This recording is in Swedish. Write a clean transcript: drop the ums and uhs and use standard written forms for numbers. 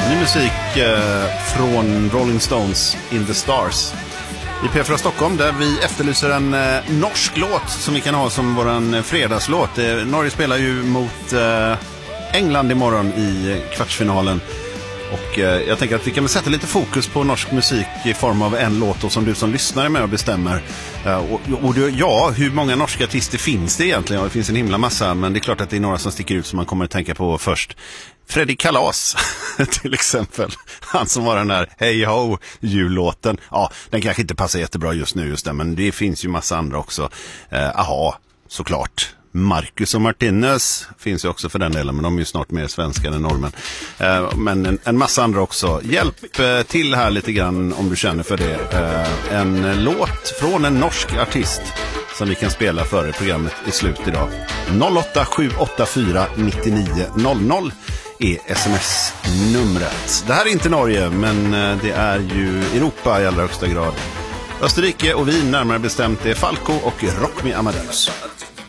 Ny musik från Rolling Stones, In the Stars. I P4 Stockholm, där vi efterlyser en norsk låt som vi kan ha som våran fredagslåt. Norge spelar ju mot England imorgon i kvartsfinalen. Och jag tänker att vi kan sätta lite fokus på norsk musik i form av en låt och som du som lyssnare är med och bestämmer. Ja, hur många norska artister finns det egentligen? Ja, det finns en himla massa, men det är klart att det är några som sticker ut som man kommer att tänka på först. Freddy Kalas till exempel. Han som var den där Hey Ho jullåten. Ja, den kanske inte passar jättebra just nu just där, men det finns ju massa andra också. Aha, såklart. Marcus och Martinez finns ju också för den delen, men de är ju snart mer svenska än norrmän. Men en massa andra också. Hjälp till här lite grann om du känner för det. En låt från en norsk artist som vi kan spela före programmet är slut idag. 08784 9900 är sms-numret. Det här är inte Norge, men det är ju Europa i allra högsta grad. Österrike och Wien närmare bestämt är Falco och Rock Me Amadeus.